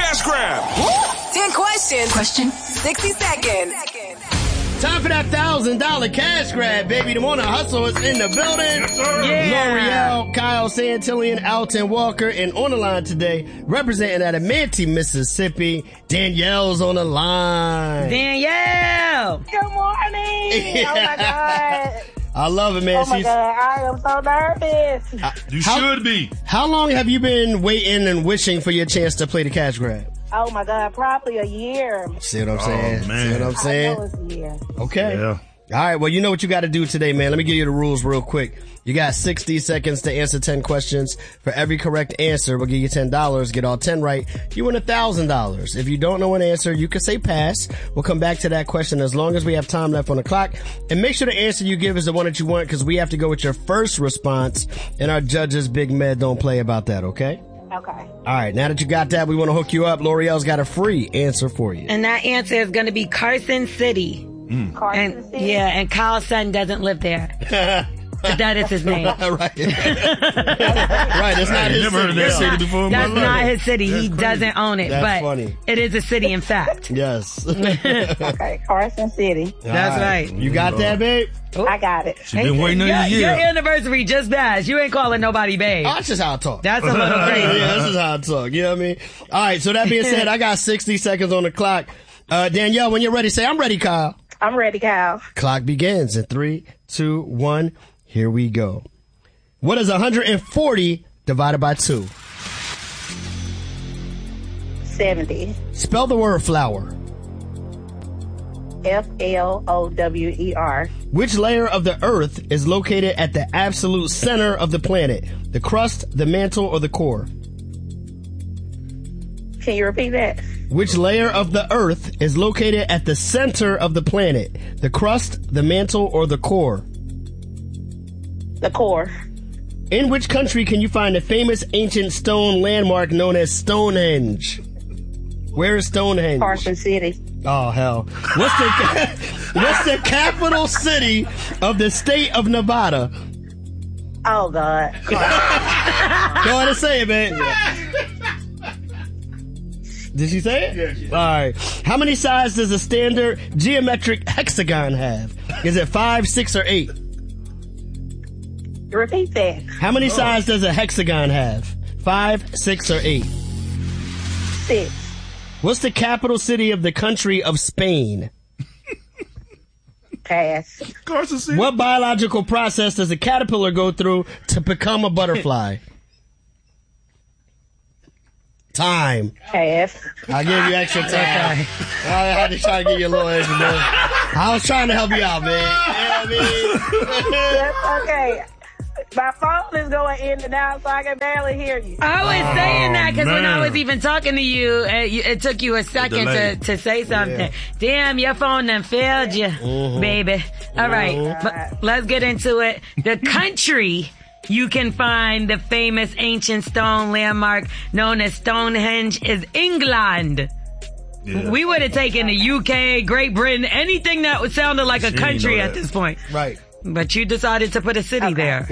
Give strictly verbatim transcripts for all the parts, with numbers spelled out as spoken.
cash grab. Ten questions. Question. sixty seconds. Time for that one thousand dollars cash grab, baby. The Morning Hustle is in the building. Yes, sir. Yeah. L'Oreal, Kyle Santillion, Alton Walker, and on the line today, representing out of Manti, Mississippi, Danielle's on the line. Danielle. Good morning. Oh my God. I love it, man. Oh my She's, God. I am so nervous. You How- should be. How long have you been waiting and wishing for your chance to play the cash grab? Oh my God. Probably a year. See what I'm saying? Oh, man. See what I'm I saying? know it's a year. Okay. Yeah. All right. Well, you know what you got to do today, man. Let me give you the rules real quick. You got sixty seconds to answer ten questions. For every correct answer, we'll give you ten dollars. Get all ten right, you win one thousand dollars. If you don't know an answer, you can say pass. We'll come back to that question as long as we have time left on the clock. And make sure the answer you give is the one that you want, because we have to go with your first response. And our judges, Big Med, don't play about that, okay? Okay. All right. Now that you got that, we want to hook you up. L'Oreal's got a free answer for you. And that answer is going to be Carson City. Carson And City. yeah, and Kyle's son doesn't live there. But that is his name. right. right. It's not his never heard of city. that city before in my That's life. not his city. That's he crazy. doesn't own it. That's but funny. it is a city, in fact. Yes. Okay. Carson City. That's right. You got that, babe? I got it. She been waiting your, a year. your anniversary just passed. You ain't calling nobody babe. Oh, that's just how I talk. That's a little yeah, crazy. yeah, this is how I talk. You know what I mean? All right. So that being said, I got sixty seconds on the clock. Uh, Danielle, when you're ready, say, I'm ready, Kyle. I'm ready, Kyle. Clock begins in three, two, one. Here we go. What is one hundred forty divided by two? seventy. Spell the word flower. F L O W E R. Which layer of the earth is located at the absolute center of the planet? The crust, the mantle, or the core? Can you repeat that? Which layer of the earth is located at the center of the planet? The crust, the mantle, or the core? The core. In which country can you find the famous ancient stone landmark known as Stonehenge? Where is Stonehenge? Carson City. Oh, hell. What's the, what's the capital city of the state of Nevada? Oh God. Go ahead and say it, man. Did she say it? Yeah. All right. How many sides does a standard geometric hexagon have? Is it five, six, or eight? Repeat that. How many sides does a hexagon have? Five, six, or eight? Six. What's the capital city of the country of Spain? Pass. Carson City. What biological process does a caterpillar go through to become a butterfly? Time. Pass. I'll give you extra time. I had to try to give you a little extra, man. I was trying to help you out, man. You know what That's okay. My phone is going in and out, so I can barely hear you. I was saying that because when I man. was even talking to you, it, it took you a second delay. to, to say something. Damn, your phone done failed you, baby. All right, but let's get into it. The country you can find the famous ancient stone landmark known as Stonehenge is England. Yeah. We would have taken the U K, Great Britain, anything that would sounded like a She ain't country know at that. this point. I mean? Right. But you decided to put a city there.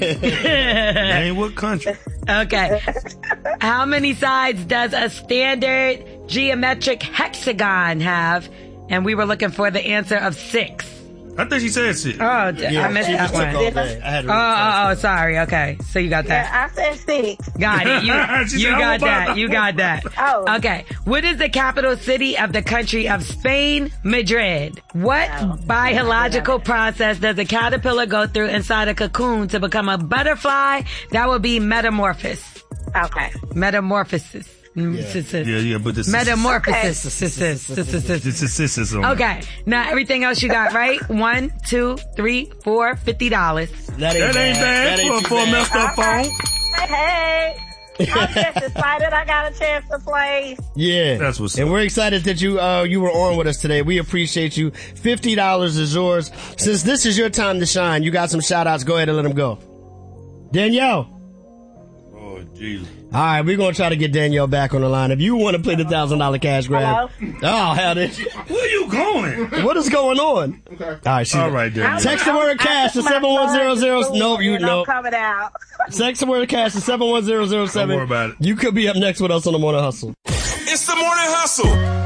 Name what country? Okay. How many sides does a standard geometric hexagon have? And we were looking for the answer of six. I think she said shit. Oh, d- I missed she that just took one. all day. I had to Oh, oh, oh, sorry. Okay. So you got that. Yeah, I said six. Got it. She You, you said, got "I'm about that. that." You got that. Oh. Okay. What is the capital city of the country of Spain? Madrid. What Oh. biological process does a caterpillar go through inside a cocoon to become a butterfly? That would be metamorphosis. Okay. Metamorphosis. Yeah, yeah, but this Metamorphosis. This is sisters on Okay. Now everything else you got right. One, two, three, four, fifty dollars. That ain't That ain't bad That ain't for, too for a bad. messed up phone. Hey. I'm just excited I got a chance to play. Yeah. That's what's And up. we're excited that you uh you were on with us today. We appreciate you. fifty dollars is yours. Since this is your time to shine, you got some shout outs. Go ahead and let them go. Danielle. Oh, Jesus. All right, we're going to try to get Danielle back on the line. If you want to play the one thousand dollars cash grab. Hello? Oh, hell, this- Where you going? what is going on? Okay. All right, she's All right, then. Text the word cash to seven one zero zero. No, you know. no. Coming out. Text the word cash to seven one zero zero seven. Don't worry about it. You could be up next with us on the Morning Hustle. It's the Morning Hustle.